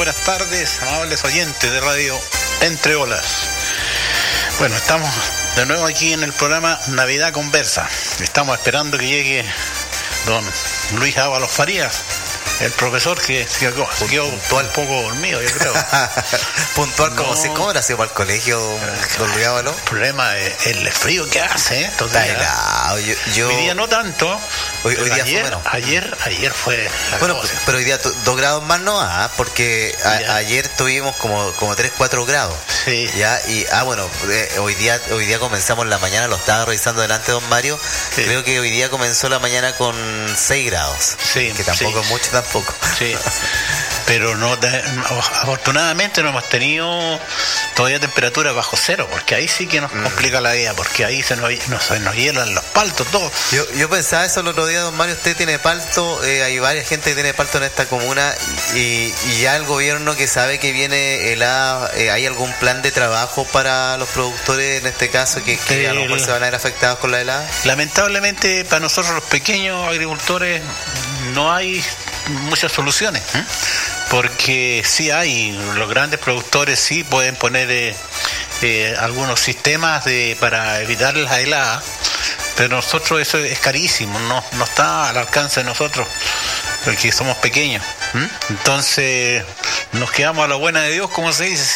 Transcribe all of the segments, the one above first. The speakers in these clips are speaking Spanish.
Buenas tardes, amables oyentes de Radio Entre Olas. Bueno, estamos de nuevo aquí en el programa Navidad Conversa. Estamos esperando que llegue don Luis Ábalos Farías, el profesor que se quedó un poco dormido, yo creo. Puntual como se cobra, ha sido para el colegio, don Luis Ábalos. El problema es el frío que hace, Está helado. Hoy día no tanto. Hoy día fue menos. Ayer fue bueno, cosa. Pero hoy día 2 grados más no, porque ayer tuvimos como 3-4 grados. Sí. Ya, y bueno, hoy día comenzamos la mañana, lo estaba revisando delante don Mario. Sí. Creo que hoy día comenzó la mañana con 6 grados. Sí. Que tampoco es mucho tampoco. Sí. Pero afortunadamente no hemos tenido todavía temperaturas bajo cero, porque ahí sí que nos complica la vida, porque ahí se nos hielan los paltos todos. Yo pensaba eso el otro día, don Mario, usted tiene palto, hay varias gente que tiene palto en esta comuna y ya el gobierno que sabe que viene helada, ¿hay algún plan de trabajo para los productores en este caso que a lo mejor se van a ver afectados con la helada? Lamentablemente para nosotros los pequeños agricultores no hay muchas soluciones, porque sí hay, los grandes productores sí pueden poner algunos sistemas para evitar las heladas, pero nosotros eso es carísimo, no está al alcance de nosotros, porque somos pequeños. Entonces nos quedamos a la buena de Dios, como se dice,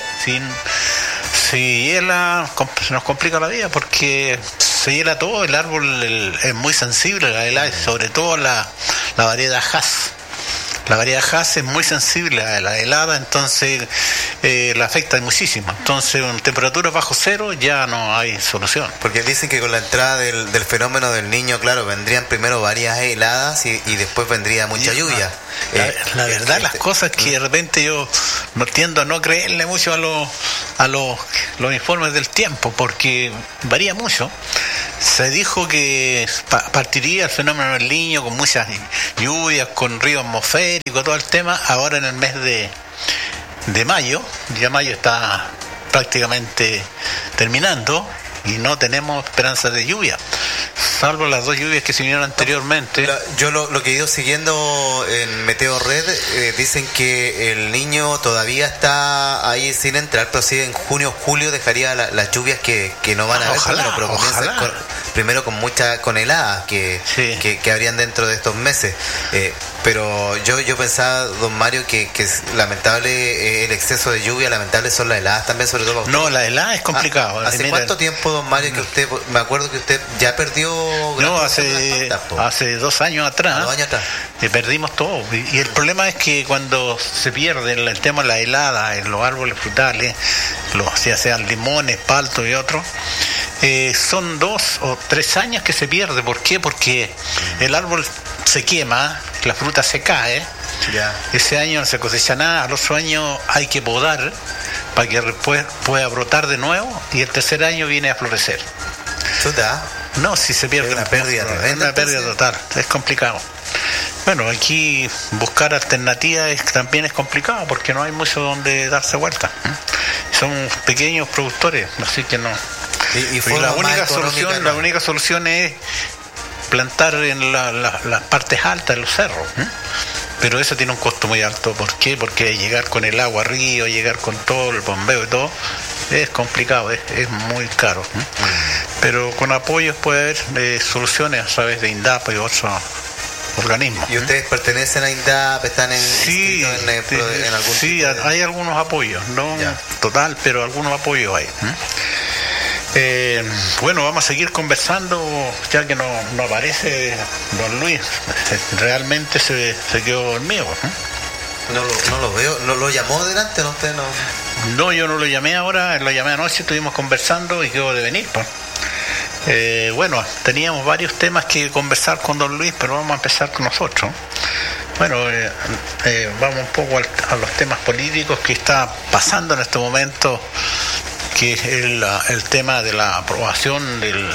si hiela se nos complica la vida, porque se hiela todo, el árbol es muy sensible a la helada, sobre todo la variedad Hass. La variedad Hass es muy sensible a la helada, entonces la afecta muchísimo. Entonces, en temperaturas bajo cero ya no hay solución. Porque dicen que con la entrada del fenómeno del Niño, claro, vendrían primero varias heladas y después vendría mucha lluvia. La verdad, las cosas que de repente yo no tiendo a no creerle mucho a los informes del tiempo, porque varía mucho. Se dijo que partiría el fenómeno del Niño con muchas lluvias, con río atmosférico, todo el tema, ahora en el mes de mayo. Ya mayo está prácticamente terminando y no tenemos esperanza de lluvia, salvo las 2 lluvias que se vinieron anteriormente. Yo lo que he ido siguiendo en Meteo Red, dicen que el Niño todavía está ahí sin entrar, pero sí en junio, julio dejaría las lluvias que no van a haber. Pero comienza primero con heladas que habrían dentro de estos meses. Pero yo pensaba, don Mario, que es lamentable el exceso de lluvia, lamentable son las heladas también, sobre todo para usted. No, la helada es complicado. ¿Hace cuánto tiempo, don Mario, que usted, me acuerdo que usted ya perdió? No, hace 2 años atrás. 2 años atrás. Perdimos todo. Y el problema es que cuando se pierde el tema de la helada en los árboles frutales, ya sean limones, paltos y otros, son 2 o 3 años que se pierde. ¿Por qué? Porque el árbol se quema, la fruta se cae, ese año no se cosecha nada, al otro año hay que podar para que después pueda brotar de nuevo y el tercer año viene a florecer. No, si se pierde una pérdida total, es complicado. Bueno, aquí buscar alternativas también es complicado porque no hay mucho donde darse vuelta. Son pequeños productores, así que no. Y la única solución es plantar en las partes altas de los cerros, pero eso tiene un costo muy alto. ¿Por qué? Porque llegar con el agua arriba, llegar con todo el bombeo y todo, es complicado, es muy caro. Pero con apoyos puede haber soluciones a través de INDAP y otros organismos. ¿Y ustedes pertenecen a INDAP? ¿Están en algún Sí, hay algunos apoyos, no total, pero algunos apoyos hay. Bueno, vamos a seguir conversando, ya que no aparece don Luis. Realmente se quedó dormido. No lo veo. ¿Lo llamó delante? ¿No? Usted no. No, yo no lo llamé ahora, lo llamé anoche, estuvimos conversando y quedó de venir. Bueno, teníamos varios temas que conversar con don Luis, pero vamos a empezar con nosotros. Bueno, vamos un poco a los temas políticos que está pasando en este momento, que es el tema de la aprobación del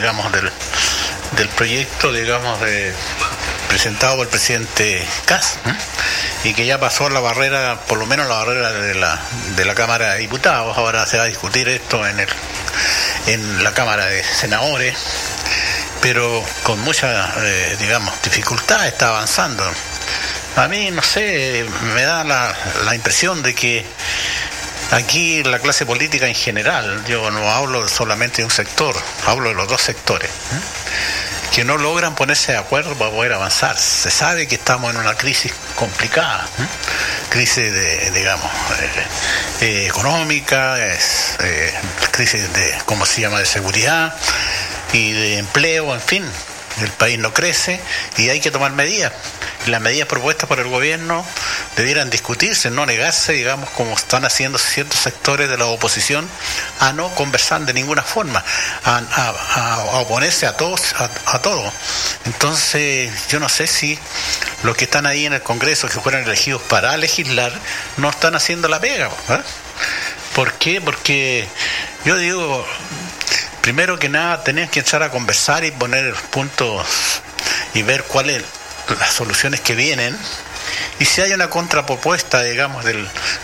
proyecto, presentado por el presidente Kast, y que ya pasó la barrera, por lo menos la barrera de la Cámara de Diputados. Ahora se va a discutir esto en la Cámara de Senadores, pero con mucha dificultad está avanzando. A mí, no sé, me da la impresión de que aquí la clase política en general, yo no hablo solamente de un sector, hablo de los dos sectores, que no logran ponerse de acuerdo para poder avanzar. Se sabe que estamos en una crisis complicada, crisis económica, crisis de, ¿cómo se llama?, de seguridad y de empleo, en fin. El país no crece y hay que tomar medidas. Las medidas propuestas por el gobierno debieran discutirse, no negarse, digamos, como están haciendo ciertos sectores de la oposición, a no conversar de ninguna forma, a oponerse a todo. Entonces, yo no sé si los que están ahí en el Congreso, que fueron elegidos para legislar, no están haciendo la pega, ¿verdad? ¿Por qué? Porque yo digo, primero que nada, tenían que entrar a conversar y poner puntos y ver cuáles las soluciones que vienen, y si hay una contrapropuesta, digamos, en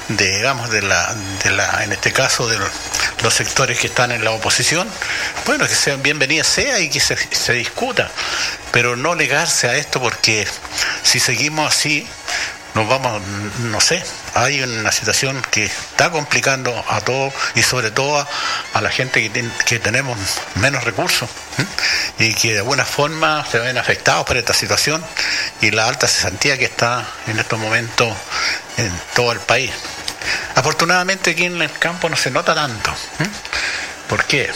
este caso de los sectores que están en la oposición, bueno, que sean bienvenidas sea y que se discuta, pero no negarse a esto, porque si seguimos así nos vamos, no sé, hay una situación que está complicando a todos y sobre todo a la gente que tenemos menos recursos, y que de alguna forma se ven afectados por esta situación y la alta cesantía que está en estos momentos en todo el país. Afortunadamente aquí en el campo no se nota tanto. ¿Por qué?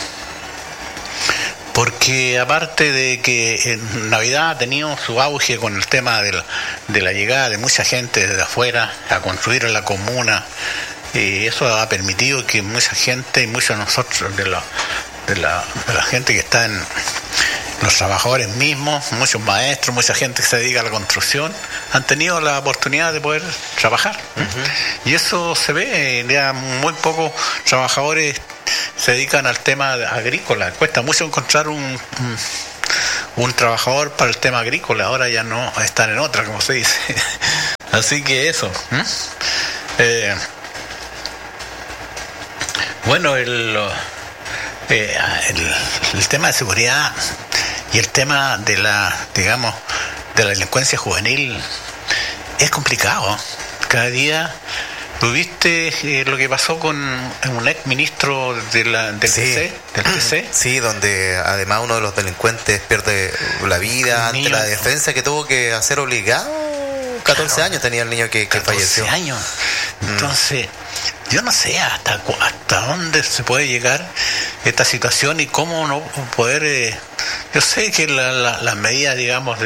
Porque aparte de que en Navidad ha tenido su auge con el tema de la llegada de mucha gente desde afuera a construir en la comuna, y eso ha permitido que mucha gente y muchos de nosotros, de la gente que está en los trabajadores mismos, muchos maestros, mucha gente que se dedica a la construcción, han tenido la oportunidad de poder trabajar. Y eso se ve, ya muy pocos trabajadores se dedican al tema agrícola. Cuesta mucho encontrar un trabajador para el tema agrícola, ahora ya no están en otra, como se dice. Así que eso. Bueno, el tema de seguridad y el tema de la delincuencia juvenil es complicado. Cada día ¿tuviste lo que pasó con un ex ministro del TC? Sí, donde además uno de los delincuentes pierde la vida ante la defensa que tuvo que hacer obligado. 14 años tenía el niño que falleció. 14 años. Entonces, yo no sé hasta dónde se puede llegar esta situación y cómo no poder... yo sé que las medidas, digamos,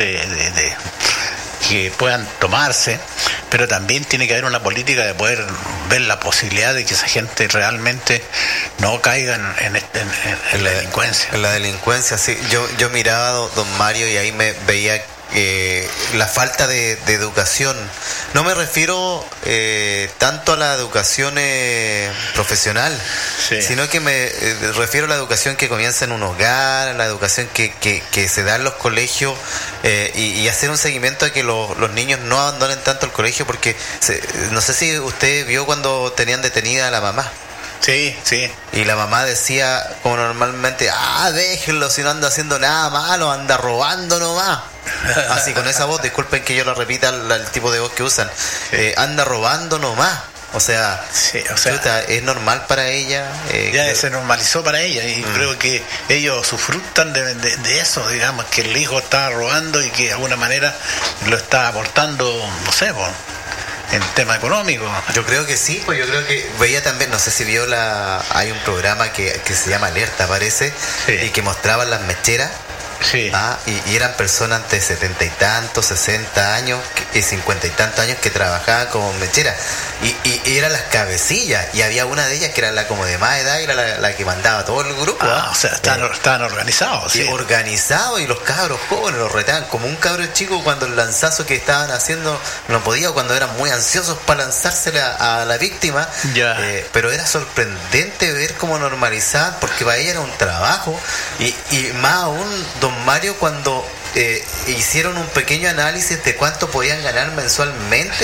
que puedan tomarse, pero también tiene que haber una política de poder ver la posibilidad de que esa gente realmente no caiga en la delincuencia. En la delincuencia, sí. Yo miraba a don Mario y ahí me veía la falta de educación. No me refiero tanto a la educación profesional, sí, sino que me refiero a la educación que comienza en un hogar, a la educación que se da en los colegios, y hacer un seguimiento a que los niños no abandonen tanto el colegio, porque no sé si usted vio cuando tenían detenida a la mamá. Sí, sí. Y la mamá decía, como normalmente, déjenlo, si no anda haciendo nada malo, anda robando nomás. Así, con esa voz, disculpen que yo lo repita, el tipo de voz que usan. Sí. Anda robando nomás. O sea, sí, es normal para ella. Ya se normalizó para ella, y creo que ellos sufructan de eso, digamos, que el hijo está robando y que de alguna manera lo está aportando, no sé, en tema económico. Yo creo que sí, pues yo creo que veía también, no sé si vio hay un programa que se llama Alerta, parece, sí, y que mostraban las mecheras. Sí. Y eran personas de 70 y tantos, 60 años y 50 y tantos años que trabajaban como mecheras, y eran las cabecillas, y había una de ellas que era la como de más edad y era la que mandaba todo el grupo. O sea, estaban organizados. Sí. Organizados, y los cabros jóvenes los retaban como un cabro chico cuando el lanzazo que estaban haciendo no podía, cuando eran muy ansiosos para lanzársele a la víctima. Pero era sorprendente ver cómo normalizaban, porque para ella era un trabajo, y más aún don Mario, cuando hicieron un pequeño análisis de cuánto podían ganar mensualmente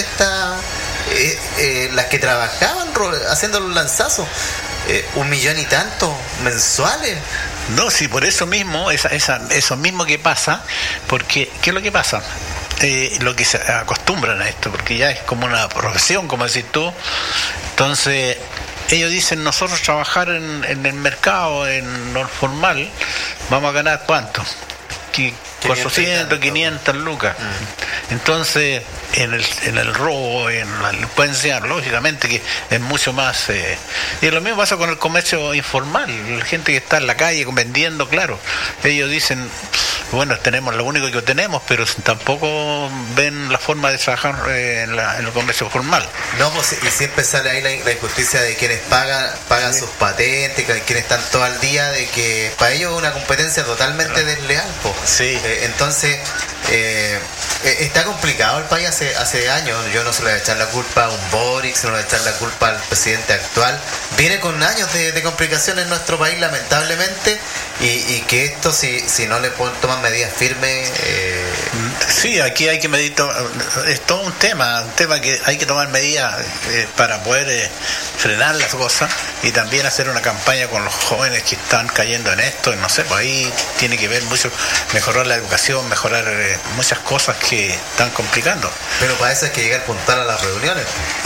las que trabajaban haciendo los lanzazos, 1 millón y tanto mensuales. No, sí, por eso mismo, eso mismo que pasa, porque ¿qué es lo que pasa? lo que se acostumbran a esto, porque ya es como una profesión, como decís tú. Entonces ellos dicen, nosotros trabajar en el mercado, en lo formal, vamos a ganar ¿cuánto? 400, 500 lucas. Entonces, en el robo, en la delincuencia, lógicamente que es mucho más. Y lo mismo pasa con el comercio informal, la gente que está en la calle vendiendo, claro. Ellos dicen, bueno, tenemos lo único que tenemos, pero tampoco ven la forma de trabajar en el comercio formal. No, pues, y siempre sale ahí la injusticia de quienes pagan sus patentes, quienes están todo el día, de que para ellos es una competencia totalmente desleal. Pues. Sí. Entonces, está complicado el país hace años. Yo no se le voy a echar la culpa a un Boric, se le voy a echar la culpa al presidente actual. Viene con años de complicaciones en nuestro país, lamentablemente, y que esto, si no le toman medidas firmes... Sí, aquí hay que medir, es todo un tema que hay que tomar medidas para poder frenar las cosas, y también hacer una campaña con los jóvenes que están cayendo en esto, no sé, pues ahí tiene que ver mucho, mejorar la educación, mejorar muchas cosas que están complicando. Pero para eso hay que llegar puntual a las reuniones.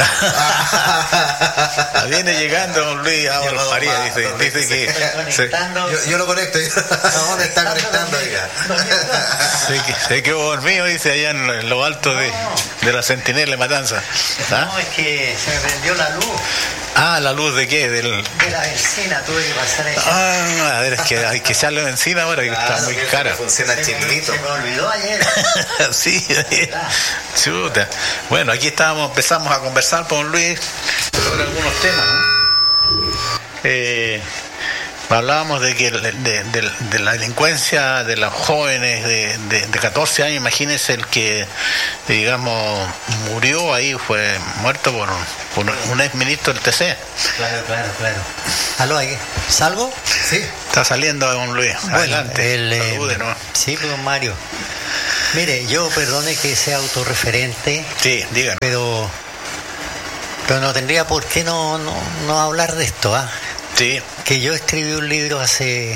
Viene llegando don Luis Ábalos Farías, dice que... Yo lo conecto. ¿Dónde está conectando? Se quedó dormido, dice, allá en lo alto de la Centinela de Matanza. ¿Ah? No, es que se me prendió la luz. Ah, ¿la luz de qué? De la benzina, tuve que pasar ella. Ah, a ver, es que hay que echarle benzina ahora, que está muy cara. Funciona chilito. Se me olvidó ayer. Sí, chuta. Bueno, aquí empezamos a conversar con Luis sobre algunos temas, ¿no? Hablábamos de que de la delincuencia de los jóvenes de 14 años. Imagínense el que, digamos, murió ahí, fue muerto por un ex ministro del TC. Claro. ¿Aló, salgo? Sí. Está saliendo don Luis. Bueno, adelante. Salude, ¿no? Sí, don Mario. Mire, yo perdone que sea autorreferente. Sí, díganme. Pero no tendría por qué no hablar de esto, ¿ah? Sí. Que yo escribí un libro hace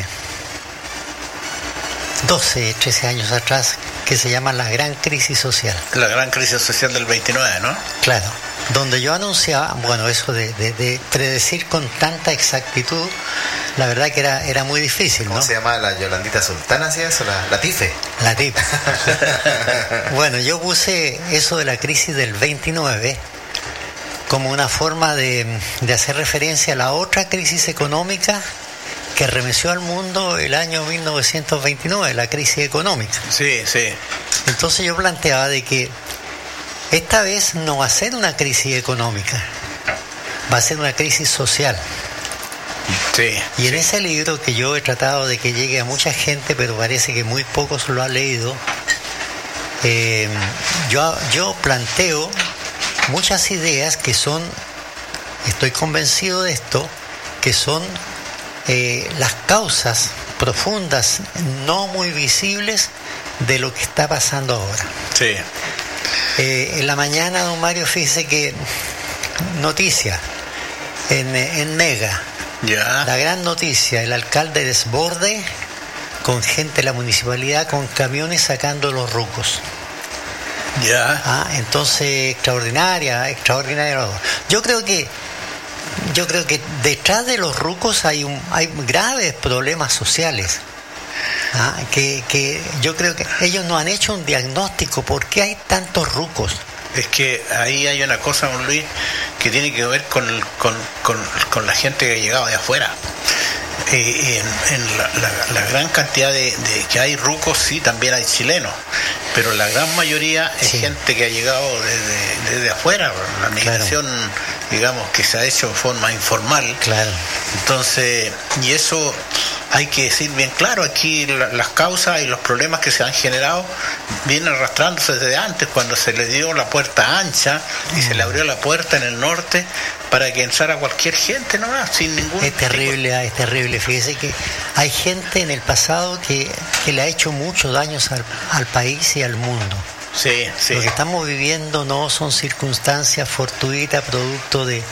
12, 13 años atrás que se llama La Gran Crisis Social. La Gran Crisis Social del 29, ¿no? Claro, donde yo anunciaba, bueno, eso de predecir con tanta exactitud, la verdad que era muy difícil, ¿no? ¿Cómo se llama la Yolandita Sultana, hacía eso? La Tife. La Tife. Bueno, yo puse eso de la crisis del 29 como una forma de hacer referencia a la otra crisis económica que remeció al mundo el año 1929, la crisis económica. Sí. Entonces yo planteaba de que esta vez no va a ser una crisis económica, va a ser una crisis social. Sí. Y en ese libro, que yo he tratado de que llegue a mucha gente, pero parece que muy pocos lo han leído, yo planteo muchas ideas que son, estoy convencido de esto, que son las causas profundas, no muy visibles, de lo que está pasando ahora. Sí. En la mañana, don Mario, fíjese que noticia en Mega, ya. La gran noticia, el alcalde desborde con gente de la municipalidad con camiones sacando los rucos. Ya. Entonces, extraordinaria. Yo creo que detrás de los rucos hay graves problemas sociales. Que yo creo que ellos no han hecho un diagnóstico. ¿Por qué hay tantos rucos? Es que ahí hay una cosa, don Luis, que tiene que ver con la gente que ha llegado de afuera. En la gran cantidad de que hay rucos, sí, también hay chilenos, pero la gran mayoría es gente que ha llegado desde afuera. La migración, digamos, que se ha hecho de forma informal. Claro. Entonces, y eso hay que decir bien claro, aquí las causas y los problemas que se han generado vienen arrastrándose desde antes, cuando se le dio la puerta ancha y se le abrió la puerta en el norte para que entrara cualquier gente nomás, sin ningún... Es terrible. Fíjese que hay gente en el pasado que le ha hecho mucho daño al país y al mundo. Sí. Lo que estamos viviendo no son circunstancias fortuitas producto de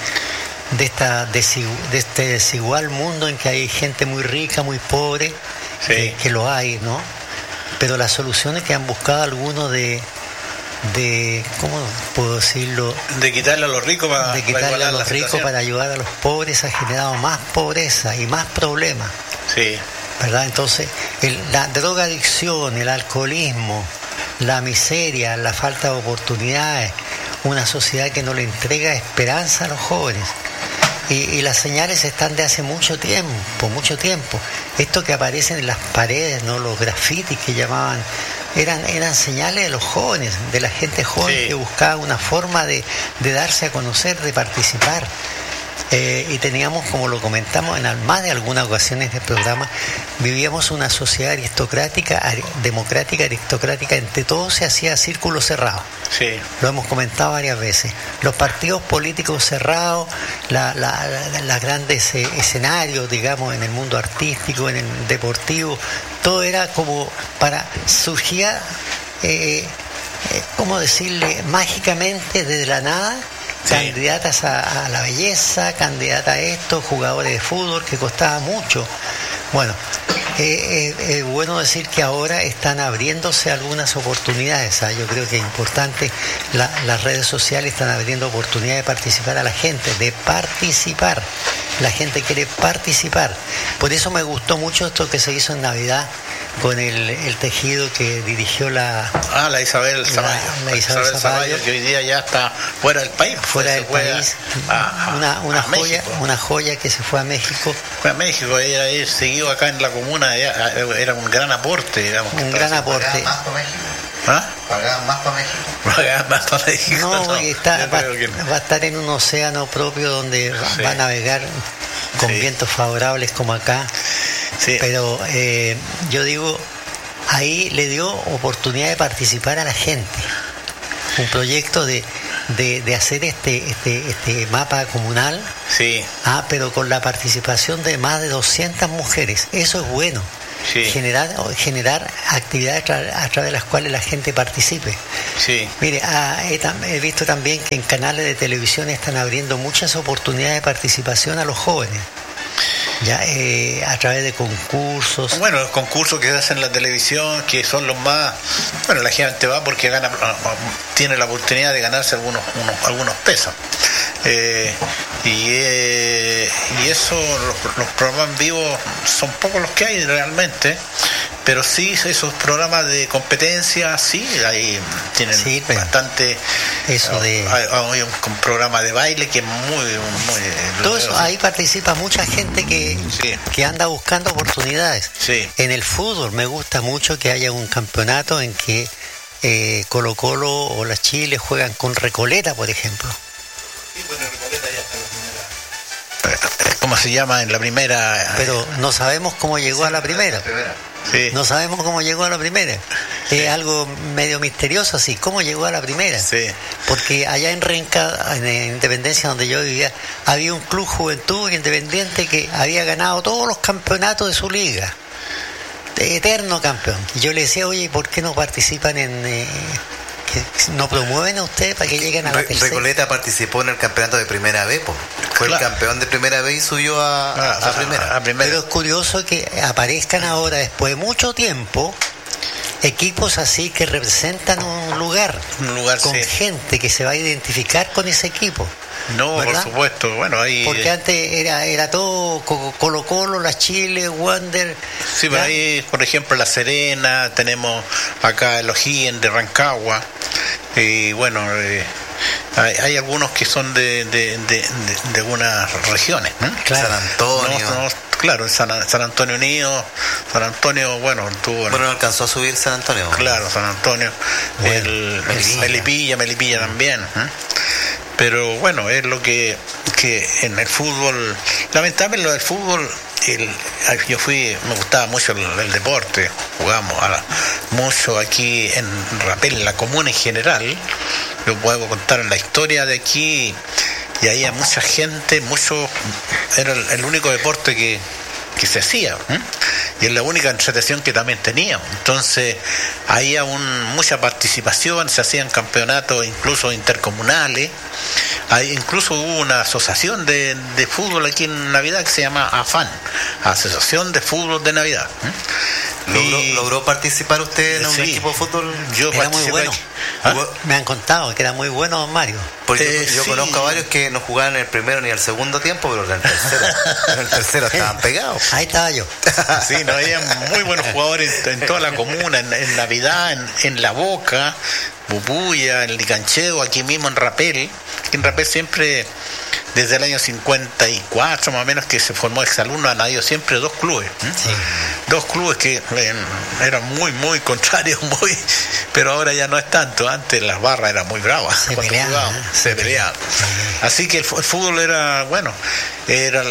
este desigual mundo en que hay gente muy rica, muy pobre, que lo hay, ¿no? Pero las soluciones que han buscado algunos de ¿cómo puedo decirlo? De quitarle a los ricos para ayudar a los pobres, ha generado más pobreza y más problemas. Sí. ¿Verdad? Entonces, la drogadicción, el alcoholismo, la miseria, la falta de oportunidades, una sociedad que no le entrega esperanza a los jóvenes. Y las señales están de hace mucho tiempo. Esto que aparecen en las paredes, ¿no? Los grafitis que llamaban, eran señales de los jóvenes, de la gente joven, sí, que buscaba una forma de darse a conocer, de participar. Y teníamos, como lo comentamos en más de algunas ocasiones del programa, vivíamos una sociedad democrática, aristocrática, entre todos se hacía círculo cerrado. Sí. Lo hemos comentado varias veces. Los partidos políticos cerrados, los grandes escenarios, digamos, en el mundo artístico, en el deportivo, todo era como surgía, ¿cómo decirle?, mágicamente desde la nada. Sí. Candidatas a la belleza, candidatas a esto, jugadores de fútbol que costaba mucho. Bueno, es bueno decir que ahora están abriéndose algunas oportunidades. Yo creo que es importante, las redes sociales están abriendo oportunidades de participar a la gente, de participar. La gente quiere participar. Por eso me gustó mucho esto que se hizo en Navidad con el tejido que dirigió la Isabel Zavallo. La Isabel Zavallo, que hoy día ya está fuera del país. Fuera del país. Una joya que se fue a México. Fue a México, ella seguido acá en la comuna, era un gran aporte, digamos. Un gran aporte. ¿Pagaban más para México? ¿Pagaban más para México? No, porque va a estar en un océano propio donde va a navegar con vientos favorables como acá. Sí. Pero yo digo, ahí le dio oportunidad de participar a la gente. Un proyecto de hacer este mapa comunal, sí, pero con la participación de más de 200 mujeres. Eso es bueno. Sí. Generar actividades a través de las cuales la gente participe. Sí. Mire, he visto también que en canales de televisión están abriendo muchas oportunidades de participación a los jóvenes. A través de concursos. Bueno, los concursos que se hacen en la televisión, que son los más... Bueno, la gente va porque tiene la oportunidad de ganarse algunos pesos. Y eso, los programas en vivo son pocos los que hay realmente, pero sí, esos programas de competencia, sí, ahí tienen bastante. Eso hay un programa de baile que es muy todo eso, ahí participa mucha gente que anda buscando oportunidades. Sí. En el fútbol me gusta mucho que haya un campeonato en que Colo-Colo o la Chile juegan con Recoleta, por ejemplo. Sí, bueno, Recoleta ya está en la primera. ¿Cómo se llama en la primera? Pero no sabemos cómo llegó a la primera. Sí. No sabemos cómo llegó a la primera. Sí. Es algo medio misterioso así. ¿Cómo llegó a la primera? Sí. Porque allá en Renca, en Independencia, donde yo vivía, había un club Juventud Independiente que había ganado todos los campeonatos de su liga. Eterno campeón. Y yo le decía, oye, ¿por qué no participan no promueven a ustedes para que lleguen a la tercera? Recoleta participó en el campeonato de Primera B, fue el campeón de Primera B y subió a Primera. Pero es curioso que aparezcan ahora, después de mucho tiempo, equipos así que representan un lugar con gente que se va a identificar con ese equipo. No, ¿verdad? Por supuesto. Bueno, ahí porque antes era todo Colo-Colo, la Chile, Wander. Sí, pero ahí, por ejemplo, La Serena, tenemos acá el O'Higgins de Rancagua. Y bueno, hay algunos que son de algunas regiones, ¿no? Claro. San Antonio. Claro, San Antonio Unido. San Antonio, bueno, tuvo... Bueno, no alcanzó a subir San Antonio. Claro, San Antonio. Bueno, Melipilla también. Pero bueno, es lo que en el fútbol, lamentablemente lo del fútbol, me gustaba mucho el deporte, jugamos mucho aquí en Rapel, en la comuna en general. Yo puedo contar la historia de aquí, y había mucha gente, era el único deporte que se hacía, y es la única entretención que también teníamos. Entonces había mucha participación, se hacían campeonatos incluso intercomunales. Incluso hubo una asociación de fútbol aquí en Navidad que se llama AFAN, Asociación de Fútbol de Navidad. ¿Logró participar usted en un equipo de fútbol? Yo era muy bueno. Me han contado que era muy bueno, don Mario. Porque yo conozco a varios que no jugaban en el primero ni el segundo tiempo, pero en el tercero, estaban pegados. Ahí estaba yo. Sí, no, había muy buenos jugadores en toda la comuna, en Navidad, en La Boca, Bubuya, en Licancheo, aquí mismo en Rapel. En Rapel siempre, desde el año 54 más o menos que se formó Exalumno, han habido siempre dos clubes. Sí. Dos clubes que eran muy contrarios, pero ahora ya no es tanto. Antes las barras eran muy bravas. Se peleaban. Así que el fútbol era, bueno, era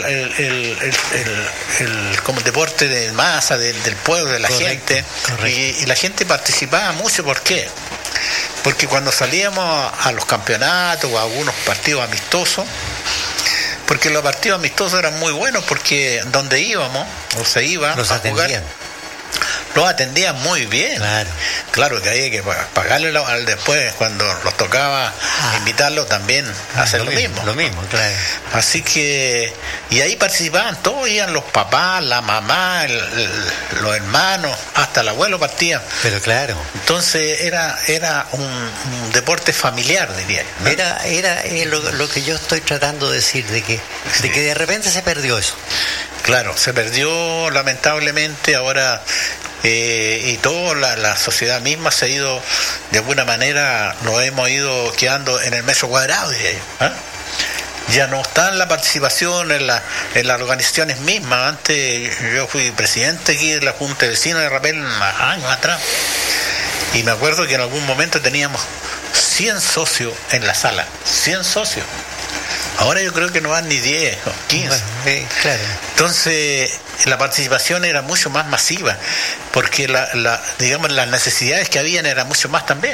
como el deporte de masa, del pueblo, de la gente. Y la gente participaba mucho. ¿Por qué? Porque cuando salíamos a los campeonatos o a algunos partidos amistosos, porque los partidos amistosos eran muy buenos, porque donde íbamos o se iba los a atendían. jugar, los atendían muy bien. Claro que había que pagarle después, cuando los tocaba invitarlos también a hacer lo mismo. Lo mismo, claro. Así que, y ahí participaban todos, iban los papás, la mamá, los hermanos, hasta el abuelo partían. Pero claro. Entonces era un deporte familiar, diría yo, ¿no? Era lo que yo estoy tratando de decir, de que de repente se perdió eso. Claro, se perdió lamentablemente ahora, y toda la sociedad misma se ha ido, de alguna manera, nos hemos ido quedando en el metro cuadrado, diría yo, ¿eh? Ya no está en la participación en las organizaciones mismas. Antes yo fui presidente aquí de la Junta de Vecinos de Rapel años atrás, y me acuerdo que en algún momento teníamos 100 socios en la sala, 100 socios. Ahora yo creo que no van ni 10 o 15. Bueno, claro. Entonces la participación era mucho más masiva, porque digamos las necesidades que habían eran mucho más también.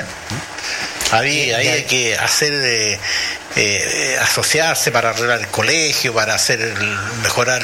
Había que hacer asociarse para arreglar el colegio, para mejorar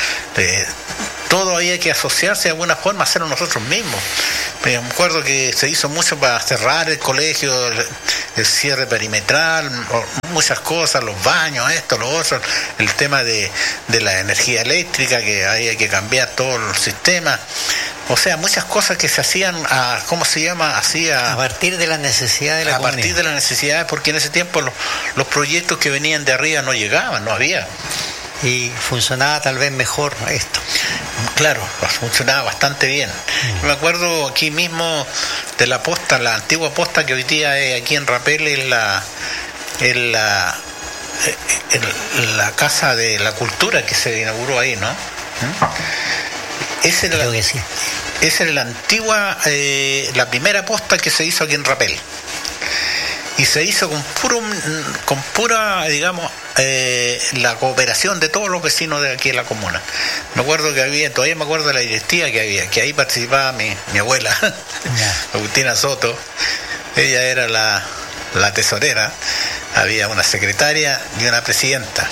todo. Había que asociarse de alguna forma, hacerlo nosotros mismos. Me acuerdo que se hizo mucho para cerrar el colegio, el cierre perimetral, muchas cosas, los baños, esto, lo otro, el tema de la energía eléctrica, que había que cambiar todo el sistema. O sea, muchas cosas que se hacían, ¿cómo se llama? A partir de las necesidades de la comunidad. A partir de las necesidades, porque en ese tiempo los proyectos que venían de arriba no llegaban, no había. Y funcionaba tal vez mejor esto. Claro, funcionaba bastante bien. Me acuerdo aquí mismo de la posta, la antigua posta que hoy día aquí en Rapel es la Casa de la Cultura que se inauguró ahí, ¿no? Creo que sí. Esa es la antigua, la primera posta que se hizo aquí en Rapel. Y se hizo con pura, digamos, la cooperación de todos los vecinos de aquí de la comuna. Me acuerdo que todavía me acuerdo de la directiva que ahí participaba mi abuela, Agustina Soto. Ella era la tesorera, había una secretaria y una presidenta.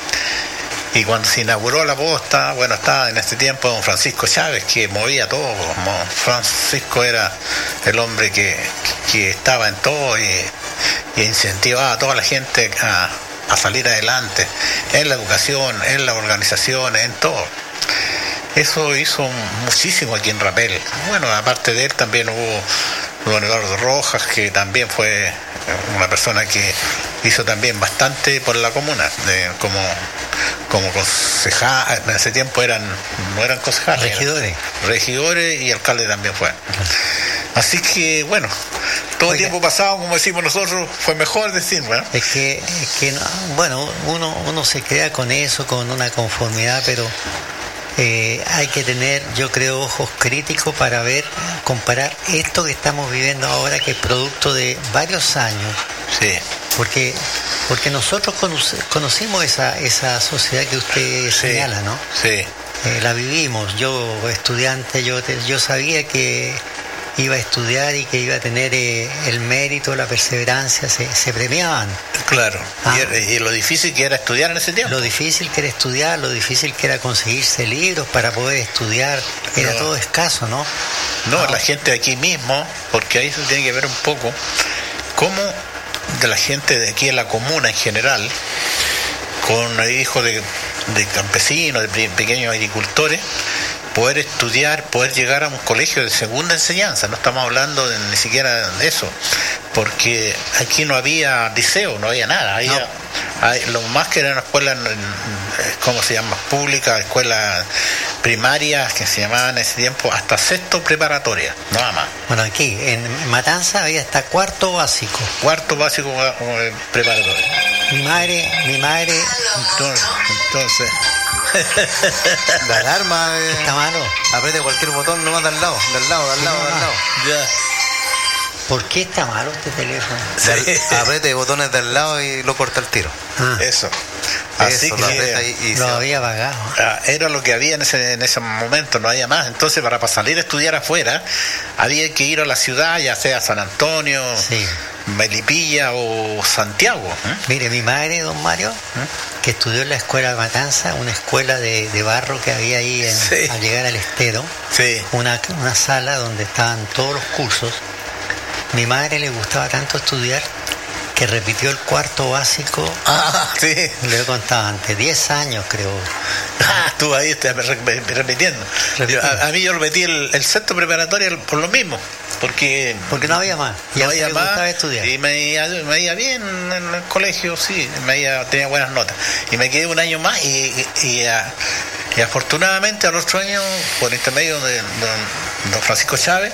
Y cuando se inauguró la posta, bueno, estaba en este tiempo don Francisco Chávez, que movía todo. Como Francisco era el hombre que estaba en todo y incentivaba a toda la gente a salir adelante, en la educación, en la organización, en todo. Eso hizo muchísimo aquí en Rapel. Bueno, aparte de él también hubo don Eduardo Rojas, que también fue una persona que hizo también bastante por la comuna, como concejal. En ese tiempo no eran concejales, regidores y alcalde también fue. Así que bueno, todo el tiempo pasado, como decimos nosotros, fue mejor decir, ¿verdad? Es que bueno, uno se queda con eso, con una conformidad, pero hay que tener, yo creo, ojos críticos para comparar esto que estamos viviendo ahora, que es producto de varios años. Sí. Porque nosotros conocimos esa sociedad que usted señala, ¿no? Sí. La vivimos. Yo, estudiante, yo sabía que iba a estudiar y que iba a tener el mérito, la perseverancia, se premiaban. Claro, y lo difícil que era estudiar en ese tiempo. Lo difícil que era estudiar, lo difícil que era conseguirse libros para poder estudiar, era todo escaso, ¿no? No, la gente de aquí mismo, porque ahí se tiene que ver un poco cómo de la gente de aquí en la comuna en general, con hijos de campesinos, de pequeños agricultores, poder estudiar, poder llegar a un colegio de segunda enseñanza. No estamos hablando ni siquiera de eso, porque aquí no había liceo, no había nada. Lo más que era una escuela, ¿cómo se llama? Pública, escuela primaria, que se llamaban en ese tiempo, hasta sexto preparatoria, nada más. Bueno, aquí en Matanza había hasta cuarto básico. Cuarto básico preparatorio. Mi madre. Entonces. La alarma. ¿Está malo? Apriete cualquier botón, nomás del lado. Ya. ¿Por qué está malo este teléfono? Sí. Apriete botones del lado y lo corta el tiro. Eso. Así eso, que lo había pagado. Era lo que había en ese momento, no había más. Entonces, para salir a estudiar afuera, había que ir a la ciudad, ya sea San Antonio, sí, Melipilla o Santiago. Mire, mi madre, don Mario, que estudió en la escuela de Matanza, una escuela de barro que había ahí al llegar al Estero, una sala donde estaban todos los cursos. Mi madre le gustaba tanto estudiar que repitió el cuarto básico. Sí. Le he contado antes, 10 años creo. Tú ahí estás repitiendo. A mí yo repetí el sexto preparatorio por lo mismo. Porque no había más. Y no había me más, gustaba estudiar. Y me iba bien en el colegio, sí, tenía buenas notas. Y me quedé un año más y afortunadamente al otro año, por intermedio de don Francisco Chávez,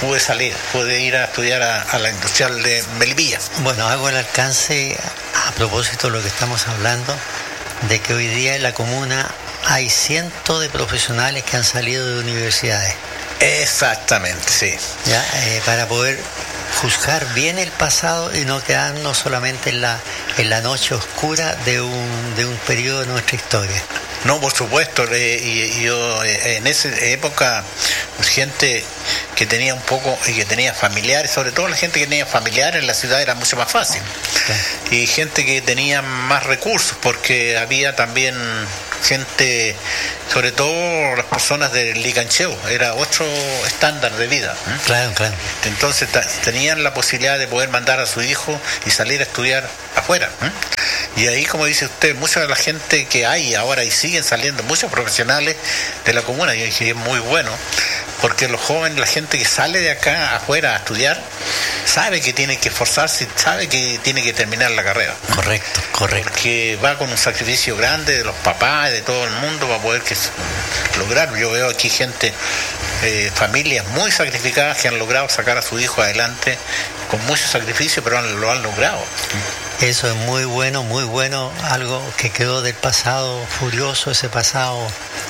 pude ir a estudiar a la industrial de Melipilla. Bueno, hago el alcance a propósito de lo que estamos hablando, de que hoy día en la comuna hay cientos de profesionales que han salido de universidades. Exactamente, sí. ¿Ya? Para poder juzgar bien el pasado y no quedarnos solamente en la noche oscura de un periodo de nuestra historia. No, por supuesto, y yo en esa época, gente que tenía un poco y que tenía familiares, sobre todo la gente que tenía familiares en la ciudad era mucho más fácil. Sí. Y gente que tenía más recursos, porque había también gente, sobre todo las personas del Licancheo, era otro estándar de vida. Claro. Entonces tenían la posibilidad de poder mandar a su hijo y salir a estudiar afuera. Y ahí, como dice usted, mucha de la gente que hay ahora y siguen saliendo, muchos profesionales de la comuna, y es muy bueno, porque los jóvenes, la gente que sale de acá afuera a estudiar, sabe que tiene que esforzarse, sabe que tiene que terminar la carrera. Correcto. Porque va con un sacrificio grande de los papás, de todo el mundo, para poder lograr. Yo veo aquí gente, familias muy sacrificadas que han logrado sacar a su hijo adelante con mucho sacrificio, pero lo han logrado. Eso es muy bueno, algo que quedó del pasado furioso, ese pasado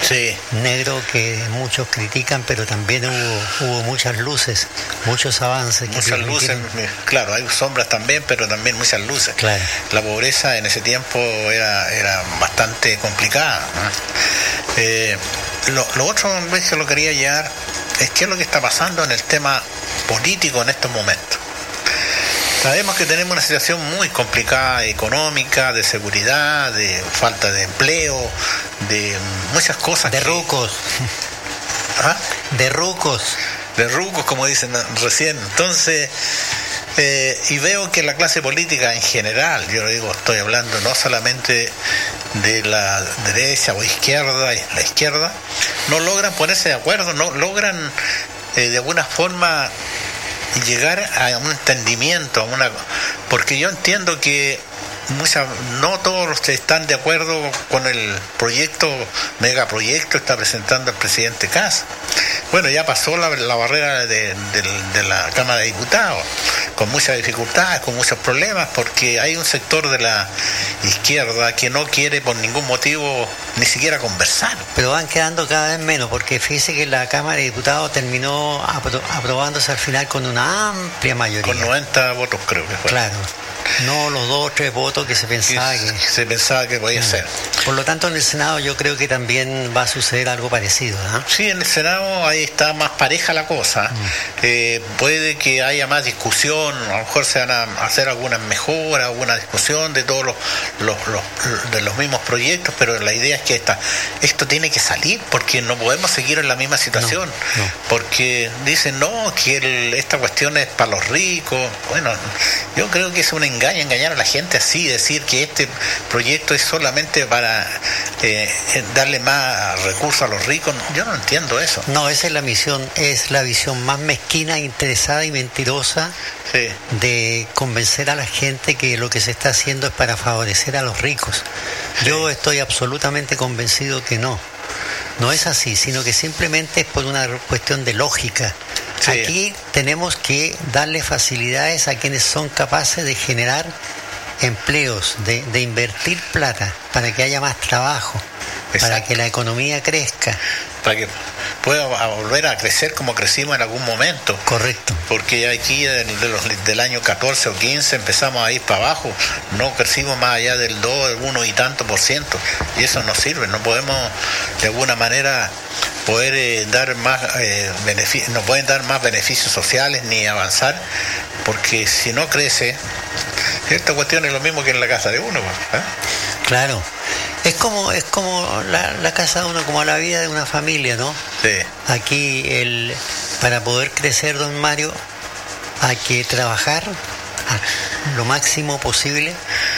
negro que muchos critican, pero también hubo muchas luces, muchos avances. Muchas luces, claro, hay sombras también, pero también muchas luces. Claro. La pobreza en ese tiempo era bastante complicada, ¿no? Lo otro que lo quería llegar es qué es lo que está pasando en el tema político en estos momentos. Sabemos que tenemos una situación muy complicada económica, de seguridad, de falta de empleo, de muchas cosas. De rucos. ¿Ah? De rucos, como dicen recién. Entonces, y veo que la clase política en general, yo lo digo, estoy hablando no solamente de la derecha o izquierda, la izquierda, no logran ponerse de acuerdo, no logran de alguna forma llegar a un entendimiento, porque yo entiendo que no todos los que están de acuerdo con el megaproyecto está presentando el presidente Kast. Bueno, ya pasó la barrera de la Cámara de Diputados, con muchas dificultades, con muchos problemas, porque hay un sector de la izquierda que no quiere por ningún motivo ni siquiera conversar. Pero van quedando cada vez menos, porque fíjese que la Cámara de Diputados terminó aprobándose al final con una amplia mayoría. Con 90 votos creo que fue. Claro. No los 2 o 3 votos que se pensaba que podía ser. Por lo tanto, en el Senado yo creo que también va a suceder algo parecido, ¿no? Sí, en el Senado ahí está más pareja la cosa. Puede que haya más discusión, a lo mejor se van a hacer algunas mejoras, alguna discusión de todos los mismos proyectos, pero la idea es que esto tiene que salir, porque no podemos seguir en la misma situación. No. Porque dicen, no, que esta cuestión es para los ricos. Bueno, yo creo que es un engaño engañar a la gente así, decir que este proyecto es solamente para darle más recursos a los ricos. Yo no entiendo eso. No, esa es la visión más mezquina, interesada y mentirosa de convencer a la gente que lo que se está haciendo es para favorecer a los ricos. Yo estoy absolutamente convencido que no es así, sino que simplemente es por una cuestión de lógica. Aquí tenemos que darle facilidades a quienes son capaces de generar empleos, de invertir plata para que haya más trabajo, para que la economía crezca, para que pueda volver a crecer como crecimos en algún momento. Correcto. Porque aquí del año 14 o 15 empezamos a ir para abajo, no crecimos más allá del 2, del 1 y tanto %, y eso no sirve. No podemos de alguna manera poder dar más beneficios, no pueden dar más beneficios sociales ni avanzar, porque si no crece, esta cuestión es lo mismo que en la casa de uno, ¿eh? Claro. Es como la casa de uno, como la vida de una familia, ¿no? Sí. Aquí para poder crecer, don Mario, hay que trabajar lo máximo posible.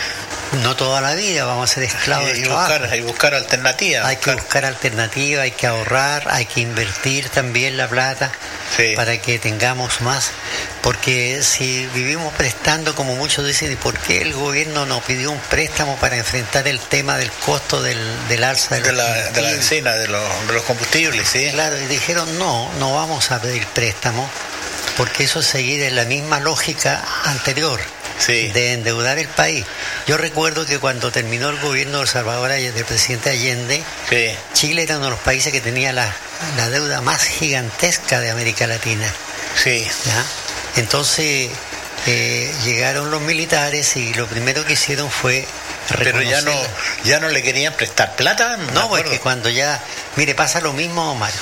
No toda la vida vamos a ser esclavos del trabajo. Y buscar alternativas. Hay que buscar alternativas, hay que ahorrar, hay que invertir también la plata para que tengamos más. Porque si vivimos prestando, como muchos dicen, ¿y por qué el gobierno no pidió un préstamo para enfrentar el tema del costo del alza de la bencina, de los combustibles? Sí. Claro, y dijeron no vamos a pedir préstamo, porque eso es seguir en la misma lógica anterior. De endeudar el país. Yo recuerdo que cuando terminó el gobierno de El Salvador, del presidente Allende, Chile era uno de los países que tenía la deuda más gigantesca de América Latina. ¿Ya? Entonces llegaron los militares y lo primero que hicieron fue reconocer. Pero ya no le querían prestar plata. No, porque cuando ya... Mire, pasa lo mismo, Mario.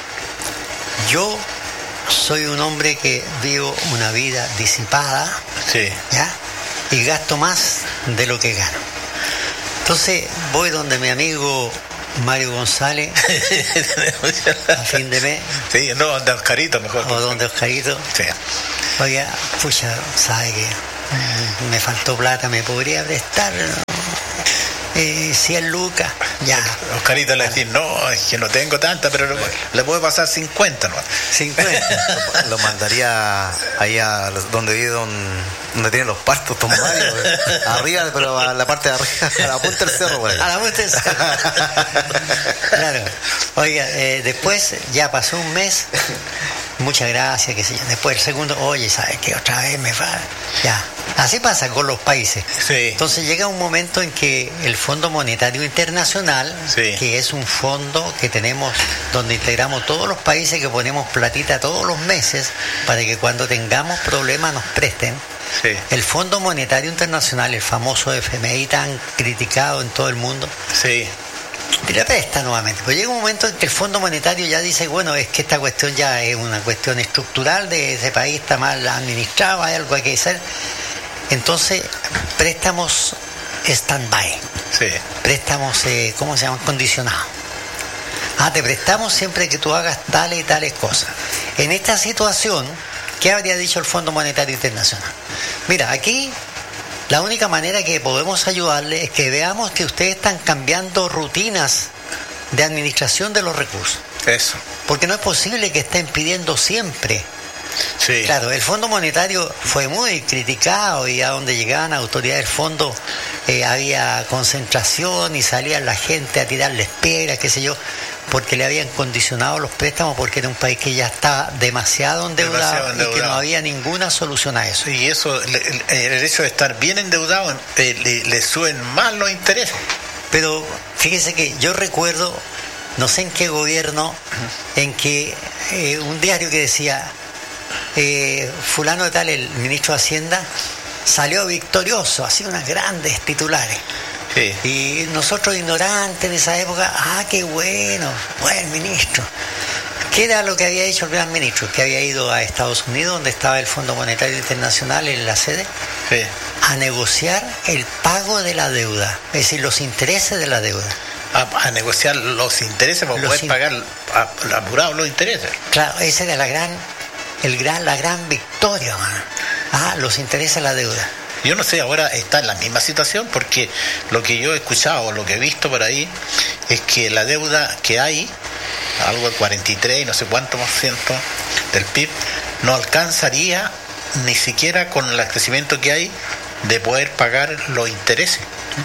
Yo soy un hombre que vivo una vida disipada, ¿ya? Y gasto más de lo que gano. Entonces voy donde mi amigo Mario González a fin de mes. Sí, no, donde Oscarito mejor. O donde Oscarito. Sí. Oiga, pucha, sabe que me faltó plata, me podría prestar 100 lucas, ya. Oscarito le decía, no, es que no tengo tanta, pero le puedo pasar 50, ¿no? 50. Lo mandaría ahí a donde vive donde tienen los pastos, don Mario, arriba, pero a la parte de arriba, a la punta del cerro, güey. A la punta del cerro. Claro. Oiga, después ya pasó un mes, muchas gracias, qué sé yo. Después el segundo, oye, ¿sabes qué? Otra vez me va. Ya. Así pasa con los países. Entonces llega un momento en que el Fondo Monetario Internacional, que es un fondo que tenemos donde integramos todos los países, que ponemos platita todos los meses para que cuando tengamos problemas nos presten. El Fondo Monetario Internacional, el famoso FMI tan criticado en todo el mundo, le presta nuevamente. Pues llega un momento en que el Fondo Monetario ya dice, bueno, es que esta cuestión ya es una cuestión estructural de ese país, está mal administrado, hay algo que hacer. Entonces, préstamos stand-by. Préstamos, ¿cómo se llaman? Condicionados. Te prestamos siempre que tú hagas tales y tales cosas. En esta situación, ¿qué habría dicho el Fondo Monetario Internacional? Mira, aquí la única manera que podemos ayudarle es que veamos que ustedes están cambiando rutinas de administración de los recursos. Eso. Porque no es posible que estén pidiendo siempre. Claro, el Fondo Monetario fue muy criticado y a donde llegaban autoridades del fondo había concentración y salían la gente a tirarles piedras, qué sé yo, porque le habían condicionado los préstamos, porque era un país que ya estaba demasiado endeudado y que no había ninguna solución a eso. Y eso, el hecho de estar bien endeudado, le suben más los intereses. Pero fíjese que yo recuerdo, no sé en qué gobierno, en que un diario que decía, fulano de tal, el ministro de Hacienda, salió victorioso, hacía unas grandes titulares. Y nosotros ignorantes en esa época, qué bueno, buen ministro. ¿Qué era lo que había hecho el gran ministro? Que había ido a Estados Unidos, donde estaba el Fondo Monetario Internacional en la sede, a negociar el pago de la deuda, es decir, los intereses de la deuda. A negociar los intereses para poder pagar apurado los intereses. Claro, esa era la gran victoria, los intereses de la deuda. Yo no sé, ahora está en la misma situación, porque lo que yo he escuchado, lo que he visto por ahí, es que la deuda que hay, algo de 43 y no sé cuánto por ciento del PIB, no alcanzaría ni siquiera con el crecimiento que hay de poder pagar los intereses.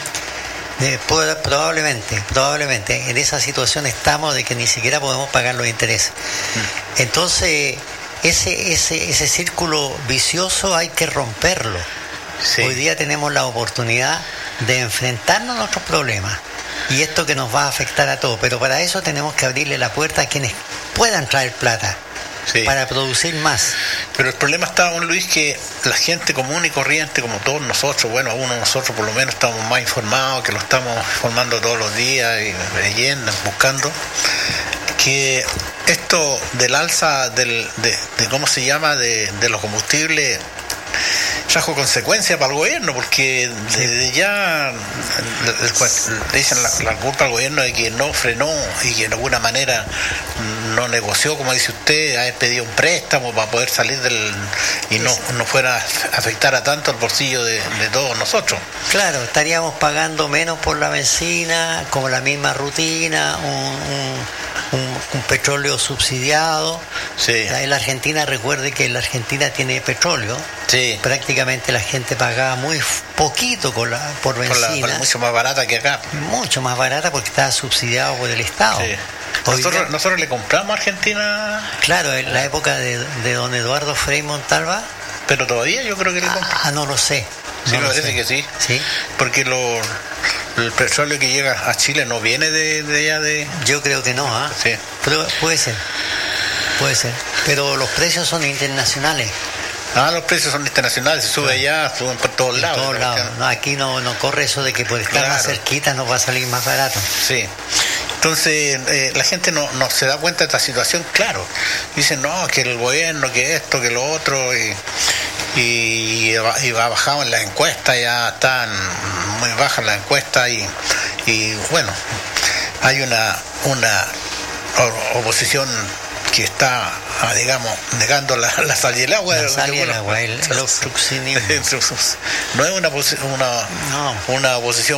Probablemente en esa situación estamos de que ni siquiera podemos pagar los intereses. Entonces ese círculo vicioso hay que romperlo. Sí. Hoy día tenemos la oportunidad de enfrentarnos a nuestros problemas y esto que nos va a afectar a todos, pero para eso tenemos que abrirle la puerta a quienes puedan traer plata. Sí. Para producir más. Pero el problema está, don Luis, que la gente común y corriente, como todos nosotros, bueno, uno de nosotros por lo menos estamos más informados, que lo estamos informando todos los días y leyendo, buscando, que esto del alza de ¿cómo se llama?, de los combustibles trajo consecuencias para el gobierno, porque desde ya le dicen la culpa al gobierno de que no frenó y que de alguna manera no negoció, como dice usted, haber pedido un préstamo para poder salir y no fuera a afectar a tanto el bolsillo de todos nosotros. Claro, estaríamos pagando menos por la benzina, como la misma rutina, un petróleo subsidiado. Sí. En la Argentina, recuerde que la Argentina tiene petróleo. Sí. Prácticamente la gente pagaba muy poquito por benzina. Mucho más barata que acá. Mucho más barata porque estaba subsidiado por el Estado. Sí. Nosotros le compramos a Argentina. Claro, en la época de don Eduardo Frei Montalva. Pero todavía yo creo que le compramos. No lo sé. Sí, me parece que sí. Sí. Porque el petróleo que llega a Chile no viene de allá de... Yo creo que no, Sí. Pero puede ser. Pero los precios son internacionales. Los precios son internacionales, se sube allá, suben por todos lados. No, aquí no corre eso de que por estar más cerquita nos va a salir más barato. Sí. Entonces, la gente no se da cuenta de esta situación, claro. Dicen, no, que el gobierno, que esto, que lo otro, y bajado en las encuestas, ya están muy bajas las encuestas, y bueno, hay una oposición que está, digamos, negando la sal y el agua. La sal y el agua, el obstruccionismo. No es una oposición